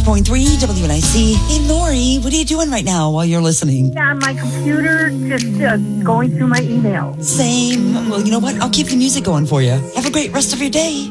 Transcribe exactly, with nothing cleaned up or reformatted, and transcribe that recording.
point three W N I C. Hey, Lori, what are you doing right now while you're listening? Yeah, on my computer, just uh, going through my email. Same. Well, you know what? I'll keep the music going for you. Have a great rest of your day.